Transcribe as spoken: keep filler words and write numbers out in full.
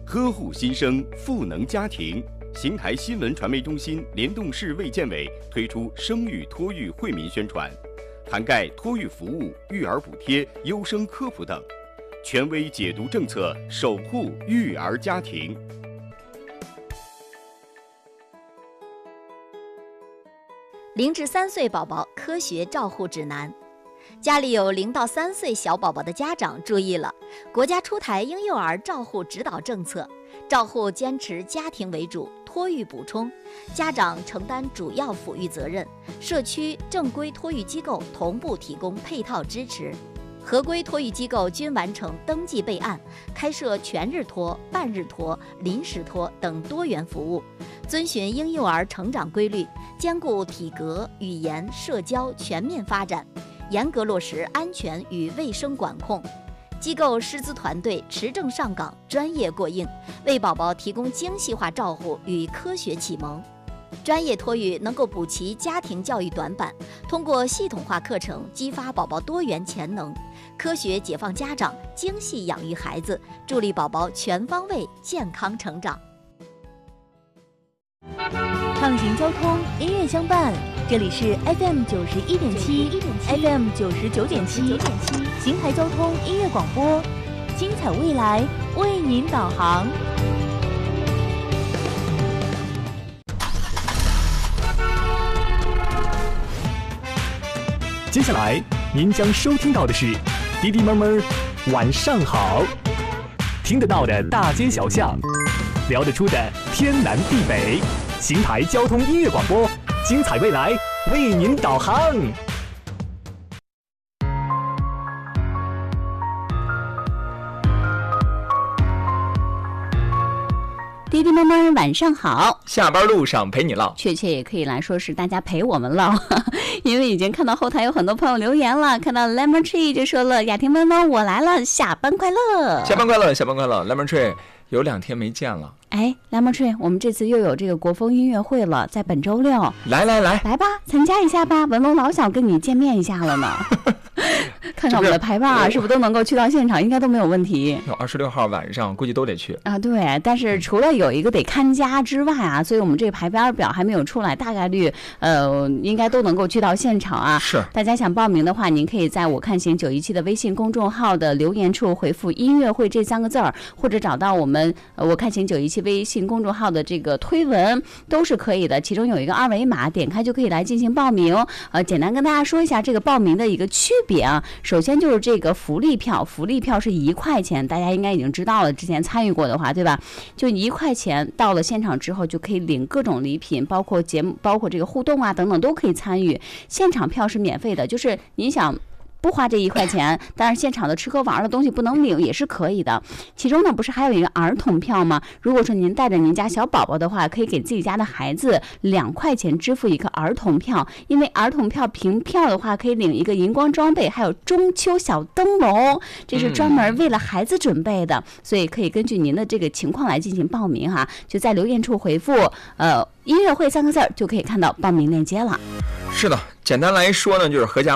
呵护新生，赋能家庭。邢台新闻传媒中心联动市卫健委推出生育托育惠民宣传，涵盖托育服务、育儿补贴、优生科普等，权威解读政策，守护育儿家庭。 零至三岁宝宝科学照护指南。家里有零到三岁小宝宝的家长注意了，国家出台婴幼儿照护指导政策，照护坚持家庭为主，托育补充，家长承担主要抚育责任，社区正规托育机构同步提供配套支持。合规托育机构均完成登记备案，开设全日托、半日托、临时托等多元服务，遵循婴幼儿成长规律，兼顾体格、语言、社交全面发展，严格落实安全与卫生管控。机构师资团队持证上岗，专业过硬，为宝宝提供精细化照护与科学启蒙。专业托育能够补齐家庭教育短板，通过系统化课程激发宝宝多元潜能，科学解放家长，精细养育孩子，助力宝宝全方位健康成长。 畅行交通，音乐相伴，这里是 F M 九十一点七 ，F M 九十九点七，邢台交通音乐广播，精彩未来为您导航。 接下来您将收听到的是滴滴妈妈晚上好，听得到的大街小巷，聊得出的天南地北，邢台交通音乐广播，精彩未来为您导航。 滴滴妈妈晚上好， 下班路上陪你唠， 确切也可以来说是大家陪我们唠，因为已经看到后台有很多朋友留言了，看到 Lemon Tree 就说了，雅婷妈妈我来了，下班快乐， 下班快乐，下班快乐 Lemon Tree 有两天没见了。 哎 Lemon Tree 我们这次又有这个国风音乐会了，在本周六， 来来来来吧，参加一下吧，文龙老想跟你见面一下了呢。看看我们的排霸是不是都能够去到现场，应该都没有问题。 有二十六号晚上估计都得去啊，对。但是除了有一个得看家之外啊，所以我们这个排班表还没有出来，大概率呃应该都能够去到现场啊。 是。 大家想报名的话，您可以在我看行九一七的微信公众号的留言处回复音乐会这三个字儿，或者找到我们呃我看行九一七微信公众号的这个推文都是可以的。其中有一个二维码，点开就可以来进行报名。呃，简单跟大家说一下这个报名的一个区别啊。首先就是这个福利票，福利票是一块钱，大家应该已经知道了，之前参与过的话，对吧？就一块钱，到了现场之后就可以领各种礼品，包括节目，包括这个互动啊等等都可以参与。现场票是免费的，就是您想不花这一块钱，但是现场的吃喝玩的东西不能领也是可以的。其中呢，不是还有一个儿童票吗？如果说您带着您家小宝宝的话，可以给自己家的孩子两块钱支付一个儿童票，因为儿童票凭票的话可以领一个荧光装备，还有中秋小灯笼，这是专门为了孩子准备的，所以可以根据您的这个情况来进行报名哈，就在留言处回复呃音乐会三个字就可以看到报名链接了。 是的，简单来说呢，就是合家